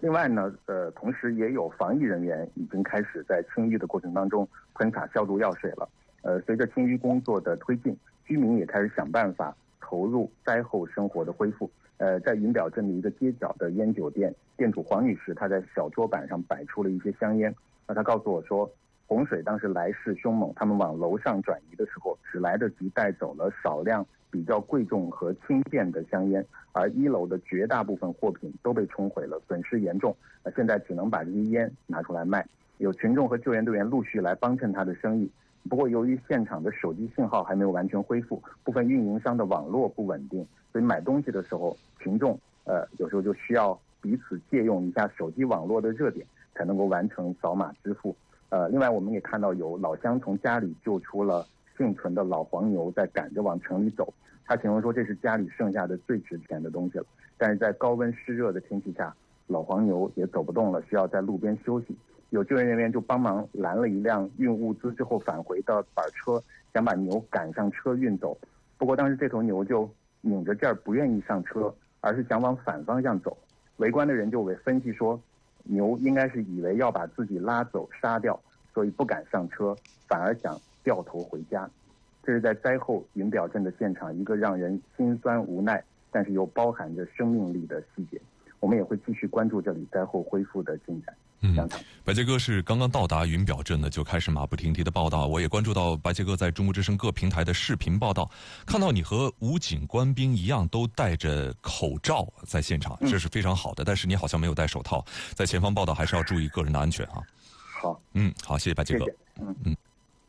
另外呢，同时也有防疫人员已经开始在清淤的过程当中喷洒消毒药水了。随着清淤工作的推进，居民也开始想办法投入灾后生活的恢复。在云表镇的一个街角的烟酒店，店主黄女士她在小桌板上摆出了一些香烟。她告诉我说，洪水当时来势凶猛，他们往楼上转移的时候，只来得及带走了少量比较贵重和轻便的香烟，而1楼的绝大部分货品都被冲毁了，损失严重。现在只能把这些烟拿出来卖。有群众和救援队员陆续来帮衬他的生意。不过由于现场的手机信号还没有完全恢复，部分运营商的网络不稳定，所以买东西的时候，群众有时候就需要彼此借用一下手机网络的热点，才能够完成扫码支付。另外我们也看到有老乡从家里救出了幸存的老黄牛，在赶着往城里走。他形容说这是家里剩下的最值钱的东西了。但是在高温湿热的天气下，老黄牛也走不动了，需要在路边休息。有救援人员就帮忙拦了一辆运物资之后返回的板车，想把牛赶上车运走。不过当时这头牛就拧着劲儿不愿意上车，而是想往反方向走。围观的人就分析说，牛应该是以为要把自己拉走杀掉，所以不敢上车，反而想掉头回家。这是在灾后云表镇的现场一个让人心酸无奈，但是又包含着生命力的细节。我们也会继续关注这里灾后恢复的进展。 白杰哥是刚刚到达云表镇呢，就开始马不停蹄的报道。我也关注到白杰哥在中国之声各平台的视频报道，看到你和武警官兵一样都戴着口罩在现场，这是非常好的。但是你好像没有戴手套，在前方报道还是要注意个人的安全啊。 好， 好，谢谢白杰哥。 谢谢。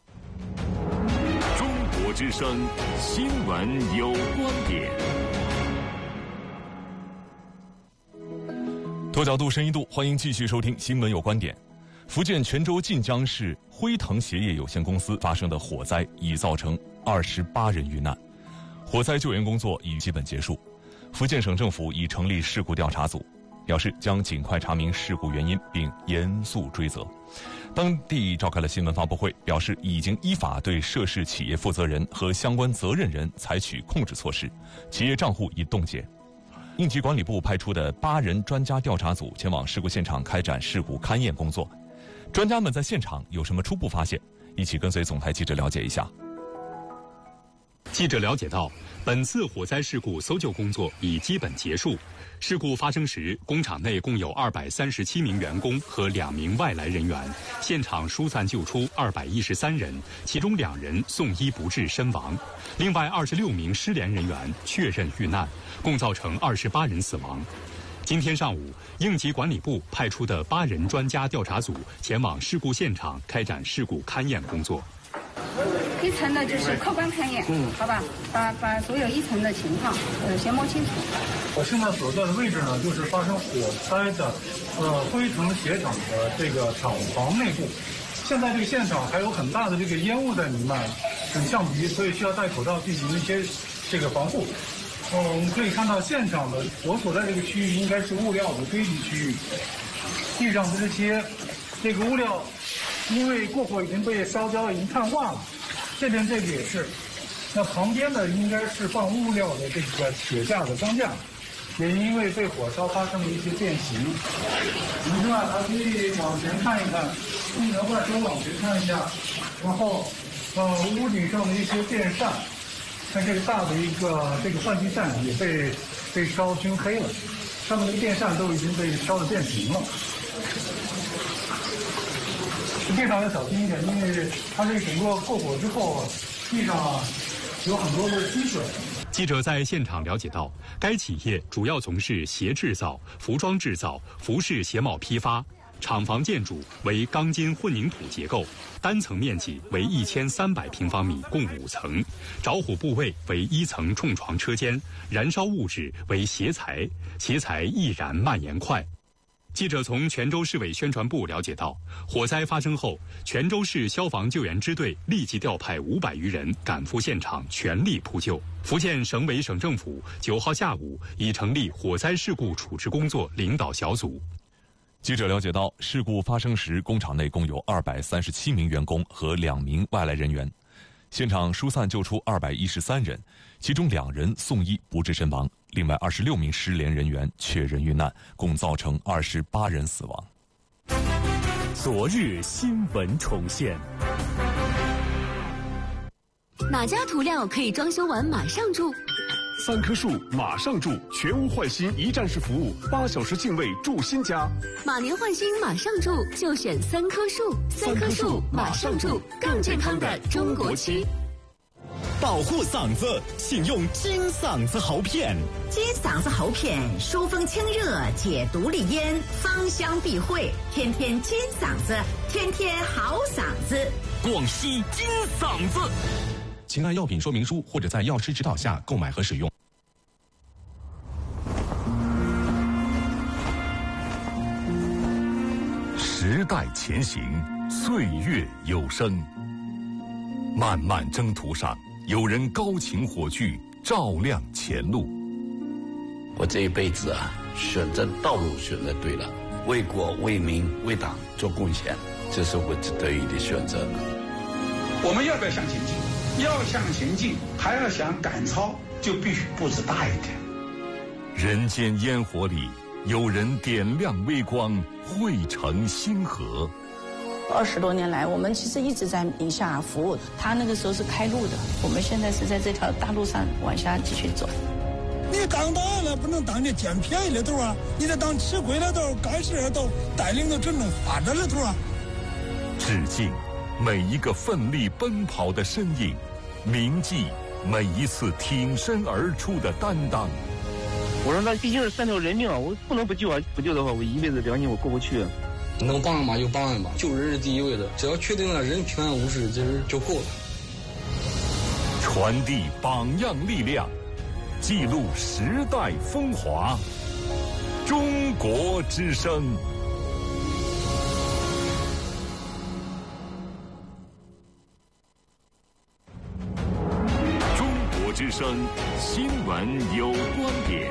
中国之声新闻有观点。 多角度深一度，欢迎继续收听新闻有观点。福建泉州晋江市辉腾鞋业有限公司发生的火灾已造成28人遇难，火灾救援工作已基本结束。福建省政府已成立事故调查组，表示将尽快查明事故原因并严肃追责。当地召开了新闻发布会，表示已经依法对涉事企业负责人和相关责任人采取控制措施，企业账户已冻结。应急管理部派出的8人专家调查组前往事故现场开展事故勘验工作。专家们在现场有什么初步发现？一起跟随总台记者了解一下。 记者了解到，本次火灾事故搜救工作已基本结束。事故发生时，工厂内共有237名员工和2名外来人员，现场疏散救出213人，其中2人送医不治身亡，另外26名失联人员确认遇难，共造成28人死亡。今天上午，应急管理部派出的8人专家调查组前往事故现场开展事故勘验工作。 一层呢就是客观勘验，好吧，把所有一层的情况先摸清楚。 我现在所在的位置呢，就是发生火灾的辉腾鞋厂的这个厂房内部。现在这个现场还有很大的这个烟雾在弥漫，很呛鼻，所以需要戴口罩进行一些这个防护。我们可以看到现场的我所在这个区域应该是物料的堆积区域，地上的这个物料因为过火已经被烧焦，已经碳化了。这边这个也是，那旁边的应该是放物料的这个铁架的钢架，也因为被火烧发生了一些变形。另外还可以往前看一看，镜头外头往前看一下，然后屋顶上的一些电扇，看这个大的一个这个换气扇也被烧熏黑了，上面的电扇都已经被烧得变形了。地上要小心一点，因为它这个整个过火之后，地上有很多的积水。 记者在现场了解到，该企业主要从事鞋制造、服装制造、服饰鞋帽批发。厂房建筑为钢筋混凝土结构，单层面积为1300平方米，共5层。着火部位为1层重床车间，燃烧物质为鞋材，鞋材易燃蔓延快。记者从泉州市委宣传部了解到，火灾发生后，泉州市消防救援支队立即调派500余人赶赴现场，全力扑救。福建省委省政府9号下午已成立火灾事故处置工作领导小组。 记者了解到，事故发生时，工厂内共有237名员工和2名外来人员。 现场疏散救出213人，其中2人送医不治身亡，另外26名失联人员确认遇难，共造成28人死亡。 昨日新闻重现。 哪家涂料可以装修完马上住 ？3棵树马上住，全屋换新一站式服务，8小时净位住新家。 马年换新马上住，就选3棵树。3棵树马上住，更健康的中国区。 保护嗓子，请用金嗓子喉片。 金嗓子喉片疏风清热，解毒利咽，芳香避秽，天天金嗓子，天天好嗓子。 广西金嗓子。 请按药品说明书或者在药师指导下购买和使用。 时代前行，岁月有声。漫漫征途上，有人高擎火炬，照亮前路。 我这一辈子啊，选择道路选择对了，为国为民为党做贡献，这是我得以的选择。 我们要不要向前进？要向前进，还要想赶超，就必须步子大一点。 人间烟火里，有人点亮微光，汇成星河。 20多年来，我们其实一直在宁夏服务。他那个时候是开路的，我们现在是在这条大路上往下继续走。 你当党了，不能当这捡便宜的头啊！你得当吃亏的头、干事的头，带领着真正发展的头啊！ 致敬每一个奋力奔跑的身影，铭记每一次挺身而出的担当。 我说那毕竟是3条人命啊，我不能不救啊！不救的话，我一辈子良心我过不去。 能帮嘛就帮嘛，救人是第一位的，只要确定了人平安无事，这人就够了。 传递榜样力量，记录时代风华。中国之声。 中国之声新闻有观点。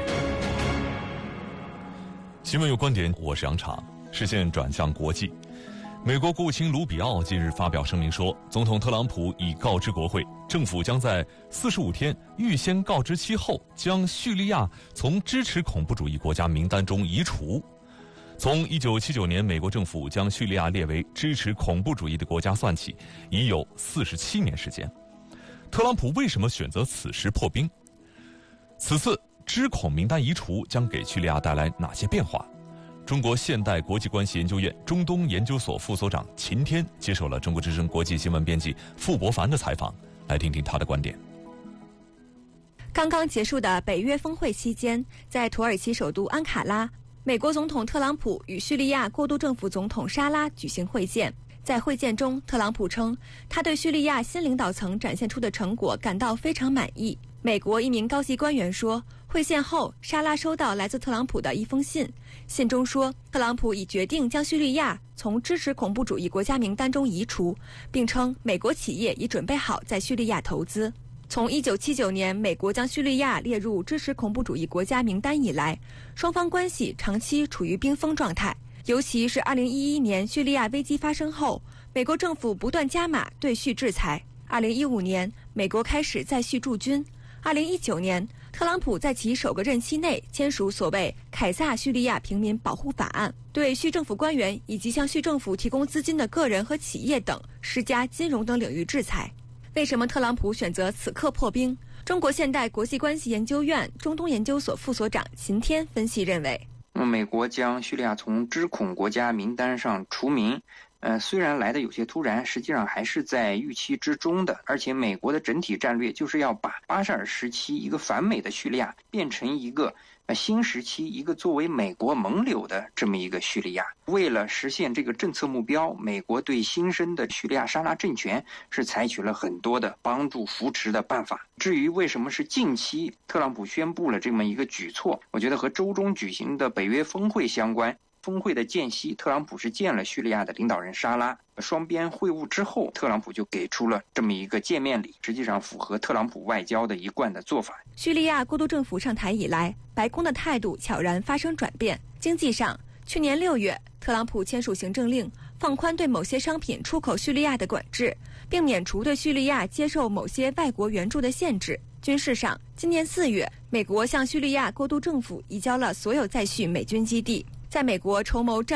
新闻有观点，我是杨昶。视线转向国际，美国国务卿卢比奥近日发表声明说，总统特朗普已告知国会，政府将在45天预先告知期后，将叙利亚从支持恐怖主义国家名单中移除。从1979年美国政府将叙利亚列为支持恐怖主义的国家算起，已有47年时间。特朗普为什么选择此时破冰？此次支恐名单移除将给叙利亚带来哪些变化？中国现代国际关系研究院中东研究所副所长秦天接受了中国之声国际新闻编辑傅博凡的采访，来听听他的观点。 刚刚结束的北约峰会期间，在土耳其首都安卡拉，美国总统特朗普与叙利亚过渡政府总统沙拉举行会见。在会见中，特朗普称他对叙利亚新领导层展现出的成果感到非常满意。美国一名高级官员说，会见后，沙拉收到来自特朗普的一封信，信中说，特朗普已决定将叙利亚从支持恐怖主义国家名单中移除，并称美国企业已准备好在叙利亚投资。从1979年美国将叙利亚列入支持恐怖主义国家名单以来，双方关系长期处于冰封状态。尤其是2011年叙利亚危机发生后，美国政府不断加码对叙制裁。2015年，美国开始在叙驻军。2019年，特朗普在其首个任期内签署所谓凯撒叙利亚平民保护法案，对叙政府官员以及向叙政府提供资金的个人和企业等施加金融等领域制裁。为什么特朗普选择此刻破冰？中国现代国际关系研究院中东研究所副所长秦天分析认为， 美国将叙利亚从支恐国家名单上除名，虽然来的有些突然，实际上还是在预期之中的。而且美国的整体战略就是要把巴沙尔时期一个反美的叙利亚变成一个新时期一个作为美国盟友的这么一个叙利亚。为了实现这个政策目标，美国对新生的叙利亚沙拉政权是采取了很多的帮助扶持的办法。至于为什么是近期特朗普宣布了这么一个举措，我觉得和周中举行的北约峰会相关。峰会的间隙，特朗普是见了叙利亚的领导人沙拉，双边会晤之后，特朗普就给出了这么一个见面礼，实际上符合特朗普外交的一贯的做法。 叙利亚过渡政府上台以来，白宫的态度悄然发生转变。经济上，去年6月，特朗普签署行政令，放宽对某些商品出口叙利亚的管制， 并免除对叙利亚接受某些外国援助的限制。军事上，今年4月，美国向叙利亚过渡政府移交了所有在叙美军基地。在美国筹谋战